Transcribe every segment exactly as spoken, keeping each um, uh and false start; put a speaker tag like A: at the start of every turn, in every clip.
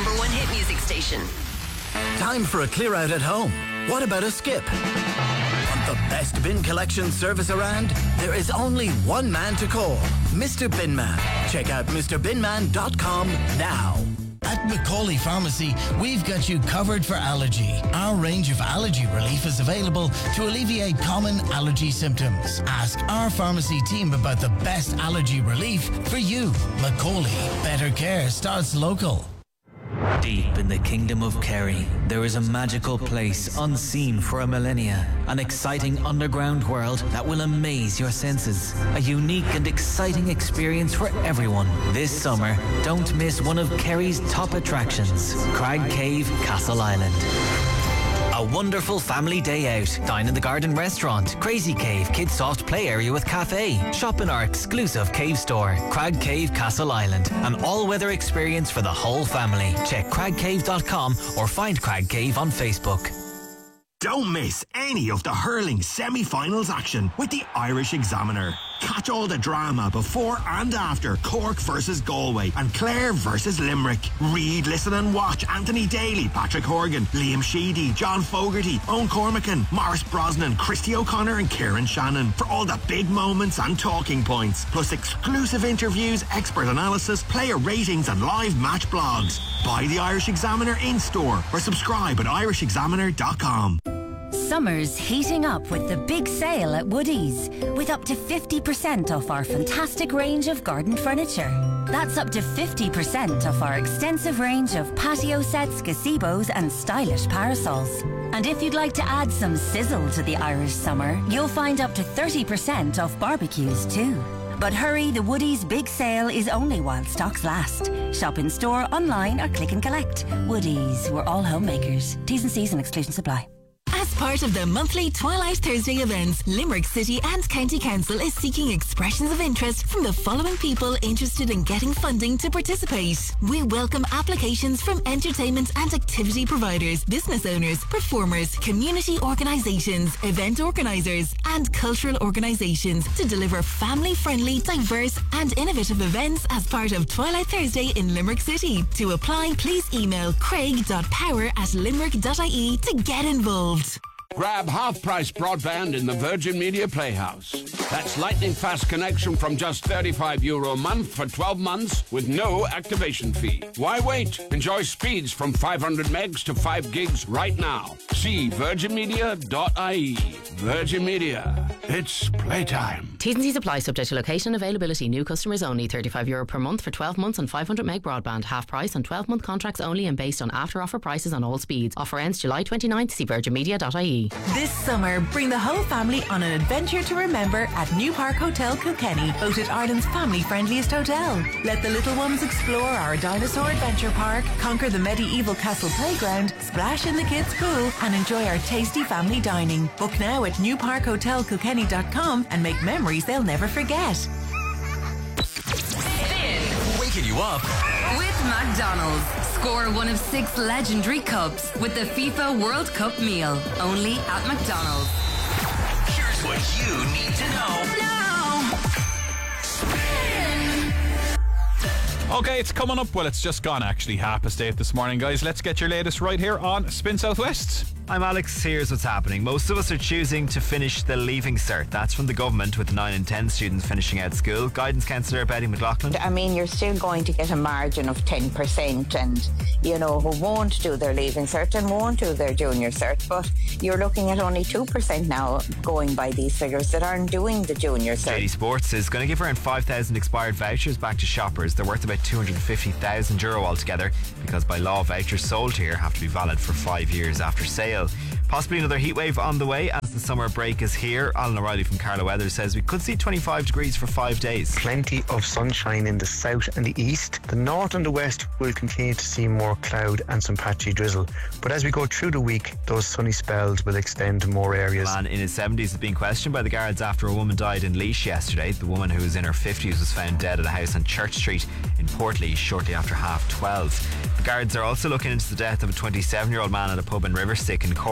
A: number one hit music station.
B: Time for a clear out at home. What about a skip? Want the best bin collection service around? There is only one man to call, Mister Binman. Check out Mr binman dot com now.
C: At Macaulay Pharmacy, we've got you covered for allergy. Our range of allergy relief is available to alleviate common allergy symptoms. Ask our pharmacy team about the best allergy relief for you. Macaulay, better care starts local.
D: Deep in the kingdom of Kerry, there is a magical place unseen for a millennia. An exciting underground world that will amaze your senses. A unique and exciting experience for everyone. This summer, don't miss one of Kerry's top attractions, Crag Cave Castle Island. A wonderful family day out. Dine in the Garden Restaurant, Crazy Cave, Kids Soft Play Area with Cafe. Shop in our exclusive cave store, Crag Cave Castle Island. An all-weather experience for the whole family. Check crag cave dot com or find Crag Cave on Facebook.
E: Don't miss any of the hurling semi-finals action with the Irish Examiner. Catch all the drama before and after Cork versus Galway and Clare versus Limerick. Read, listen and watch Anthony Daly, Patrick Horgan, Liam Sheedy, John Fogarty, Owen Cormacan, Maurice Brosnan, Christy O'Connor and Kieran Shannon for all the big moments and talking points. Plus exclusive interviews, expert analysis, player ratings and live match blogs. Buy the Irish Examiner in-store or subscribe at irish examiner dot com.
F: Summer's heating up with the big sale at Woodies, with up to fifty percent off our fantastic range of garden furniture. That's up to fifty percent off our extensive range of patio sets, gazebos and stylish parasols. And if you'd like to add some sizzle to the Irish summer, you'll find up to thirty percent off barbecues too. But hurry, the Woodies big sale is only while stocks last. Shop in store, online or click and collect. Woodies, we're all homemakers. T's and C's and exclusions apply.
G: As part of the monthly Twilight Thursday events, Limerick City and County Council is seeking expressions of interest from the following people interested in getting funding to participate. We welcome applications from entertainment and activity providers, business owners, performers, community organisations, event organisers and cultural organisations to deliver family-friendly, diverse and innovative events as part of Twilight Thursday in Limerick City. To apply, please email craig dot power at limerick dot I E to get involved.
H: Grab half-price broadband in the Virgin Media Playhouse. That's lightning-fast connection from just thirty-five euro a month for twelve months with no activation fee. Why wait? Enjoy speeds from five hundred megs to five gigs right now. See virgin media dot I E. Virgin Media. It's playtime.
I: T's and C's apply, subject to location and availability. New customers only. thirty-five euro per month for twelve months on five hundred meg broadband. Half price on twelve month contracts only and based on after-offer prices on all speeds. Offer ends July twenty-ninth. See virgin media dot I E.
J: This summer, bring the whole family on an adventure to remember at New Park Hotel Kilkenny, voted Ireland's family-friendliest hotel. Let the little ones explore our dinosaur adventure park, conquer the medieval castle playground, splash in the kids' pool, and enjoy our tasty family dining. Book now at new park hotel kilkenny dot com and make memories they'll never forget.
A: Spin.
K: Waking you up
A: With McDonald's. Score one of six legendary cups with the FIFA World Cup meal. Only at McDonald's.
K: Here's what you need to know
A: now.
K: Spin.
L: Okay, it's coming up. Well, it's just gone actually. Half past eight this morning, guys. Let's get your latest right here on Spin Southwest.
M: I'm Alex. Here's what's happening. Most of us are choosing to finish the Leaving Cert. That's from the government, with nine in ten students finishing out school. Guidance Counsellor Betty McLaughlin.
N: I mean, you're still going to get a margin of ten percent and, you know, who won't do their Leaving Cert and won't do their Junior Cert. But you're looking at only two percent now, going by these figures, that aren't doing the Junior Cert.
M: J D Sports is going to give around five thousand expired vouchers back to shoppers. They're worth about two hundred fifty thousand euro altogether, because by law, vouchers sold here have to be valid for five years after sale. Possibly another heatwave on the way as the summer break is here. Alan O'Reilly from Carlow Weather says we could see twenty-five degrees for five days.
O: Plenty of sunshine in the south and the east. The north and the west will continue to see more cloud and some patchy drizzle. But as we go through the week, those sunny spells will extend to more areas.
M: A man in his seventies is being questioned by the guards after a woman died in Laois yesterday. The woman, who was in her fifties, was found dead at a house on Church Street in Portlaoise shortly after half twelve. The guards are also looking into the death of a twenty-seven-year-old man at a pub in Riverstick in Cork.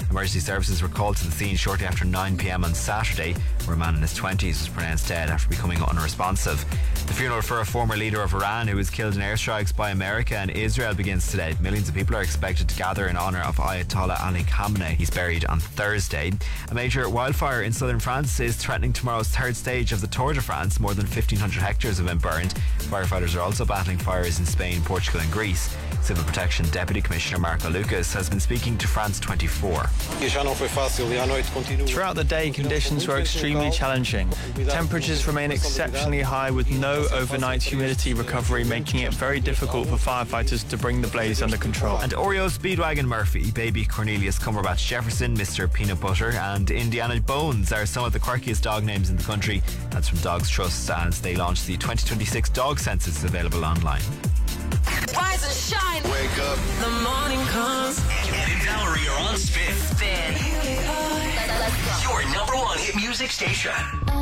M: Emergency services were called to the scene shortly after nine p.m. on Saturday, where a man in his twenties was pronounced dead after becoming unresponsive. The funeral for a former leader of Iran who was killed in airstrikes by America and Israel begins today. Millions of people are expected to gather in honour of Ayatollah Ali Khamenei. He's buried on Thursday. A major wildfire in southern France is threatening tomorrow's third stage of the Tour de France. More than fifteen hundred hectares have been burned. Firefighters are also battling fires in Spain, Portugal and Greece. Civil Protection Deputy Commissioner Marco Lucas has been speaking to France twenty-four.
P: Throughout the day, conditions were extremely challenging. Temperatures remain exceptionally high with no overnight humidity recovery, making it very difficult for firefighters to bring the blaze under control.
M: And Oreo Speedwagon Murphy, Baby Cornelius Cumberbatch Jefferson, Mister Peanut Butter and Indiana Bones are some of the quirkiest dog names in the country. That's from Dogs Trust as they launch the twenty twenty-six dog census available online.
K: Rise and shine. Wake up. The morning comes. Ed and Valerie are on Spin. Spin. Your number one hit music station.